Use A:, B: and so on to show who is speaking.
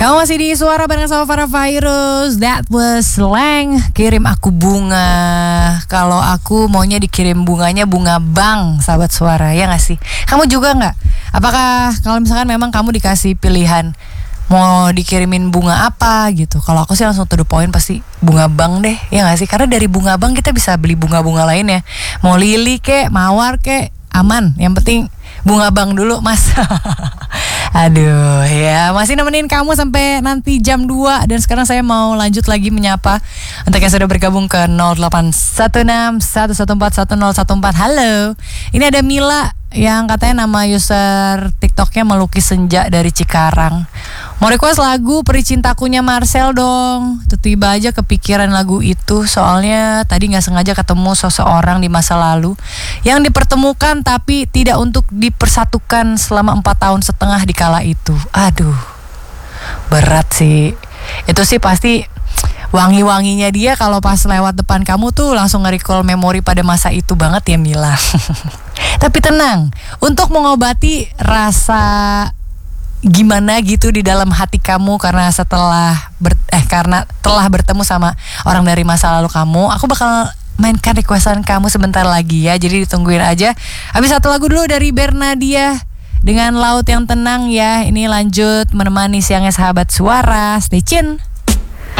A: Kamu masih di Suara bareng sama Farah Virus. That was slang. Kirim aku bunga. Kalau aku maunya dikirim bunganya bunga bang, sahabat Suara. Ya gak sih? Kamu juga gak? Apakah kalau misalkan memang kamu dikasih pilihan mau dikirimin bunga apa gitu? Kalau aku sih langsung to the point, pasti bunga bang deh. Ya gak sih? Karena dari bunga bang kita bisa beli bunga-bunga lainnya. Mau lili kek, mawar kek, aman. Yang penting bunga bang dulu mas. Aduh ya, masih nemenin kamu sampai nanti jam 2. Dan sekarang saya mau lanjut lagi menyapa untuk yang sudah bergabung ke 0816 114 1014. Halo, ini ada Mila yang katanya nama user TikToknya melukis senja dari Cikarang. Mau request lagu Peri Cintakunya Marcel dong. Tiba aja kepikiran lagu itu, soalnya tadi gak sengaja ketemu seseorang di masa lalu yang dipertemukan tapi tidak untuk dipersatukan selama 4 tahun setengah di kala itu. Aduh, berat sih. Itu sih pasti wangi-wanginya dia kalau pas lewat depan kamu tuh langsung nge-recall memori pada masa itu banget ya Mila. Tapi tenang, untuk mengobati rasa gimana gitu di dalam hati kamu karena karena telah bertemu sama orang dari masa lalu kamu, aku bakal mainkan requestan kamu sebentar lagi ya. Jadi ditungguin aja. Habis satu lagu dulu dari Bernadia dengan Laut yang Tenang ya. Ini lanjut menemani siangnya sahabat Suara. Stay tune.